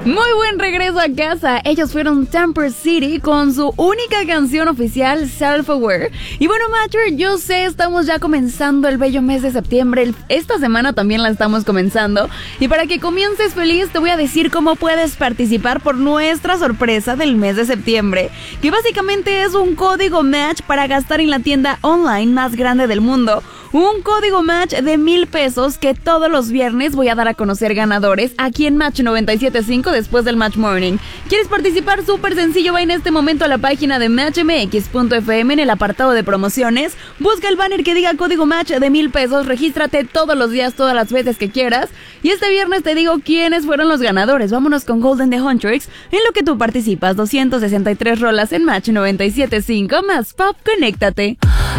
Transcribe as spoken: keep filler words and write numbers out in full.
Muy buen regreso a casa. Ellos fueron Temper City con su única canción oficial, Self-Aware. Y bueno, Matcher, yo sé, estamos ya comenzando el bello mes de septiembre. Esta semana también la estamos comenzando. Y para que comiences feliz, te voy a decir cómo puedes participar por nuestra sorpresa del mes de septiembre, que básicamente es un código match para gastar en la tienda online más grande del mundo. Un código match de mil pesos que todos los viernes voy a dar a conocer ganadores aquí en Match noventa y siete punto cinco después del Match Morning. ¿Quieres participar? Súper sencillo, va en este momento a la página de match m x punto f m en el apartado de promociones. Busca el banner que diga código match de mil pesos, regístrate todos los días, todas las veces que quieras. Y este viernes te digo quiénes fueron los ganadores. Vámonos con Golden the Huntrix, en lo que tú participas. doscientas sesenta y tres rolas en Match noventa y siete punto cinco más Pop, conéctate.